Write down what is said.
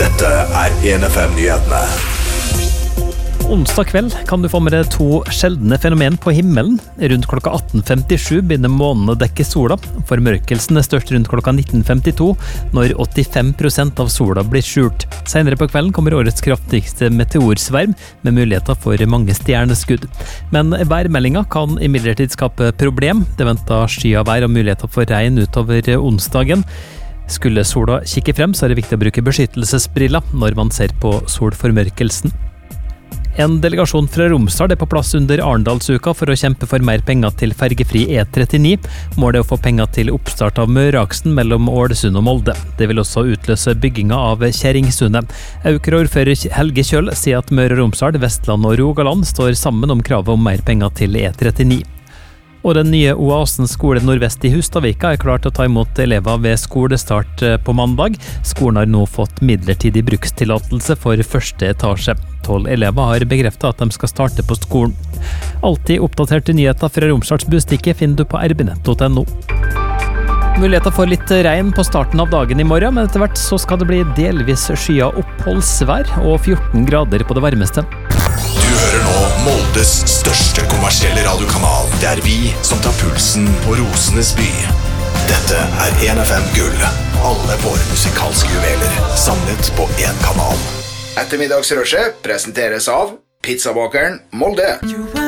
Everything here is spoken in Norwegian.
Dette 1FM-nyhetene. Onsdag kveld kan du få med deg to sjeldne fenomen på himmelen. Rundt klokka 18.57 begynner månen å dekke sola. Formørkelsen er størst rundt klokka 19.52, når 85% av sola blir skjult. Senere på kvelden kommer årets kraftigste meteorsverm, med muligheter for mange stjerneskudd. Men værmeldinga kan imidlertid skape problem. Det venter skyavær og muligheter for regn utover onsdagen. Skulle sola kikke frem, så er det viktig å bruke beskyttelsesbriller når man ser på solformørkelsen. En delegasjon fra Romsdal er på plass under Arendalsuka for å kjempe for mer penger til fergefri E39. Målet er å få penger til oppstart av Møreaksen mellom Ålesund og Molde. Det vil også utløse bygginga av Kjerringsundet. Aukra-ordfører Helge Kjøll sier at Møre og Romsdal, Vestland og Rogaland står sammen om kravet om mer penger til E39. Og den nye Oasen skole nordvest i Hustadvika er klar til å ta imot elever ved skolestart på mandag. Skolen har nå fått midlertidig brukstillatelse for første etasje. 12 elever har bekreftet at de skal starte på skolen. Alltid oppdaterte nyheter fra Romsdals Bustikke finner du på rbnett.no. Muligheter for litt regn på starten av dagen i morgen, men etter hvert så skal det bli delvis skya oppholdsvær og 14 grader på det varmeste. Du hører nå Moldes største kommersielle radiokanal. Det er vi som tar pulsen på Rosenes by. Dette er 1FM Gull. Alle våre musikalske juveler samlet på en kanal. Ettermiddagsrushet presenteres av Pizzabakeren Molde.